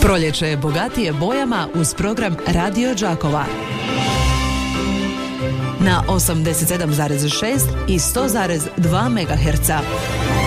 Proljeće je bogatije bojama uz program Radio Đakova. Na 87,6 i 100,2 MHz.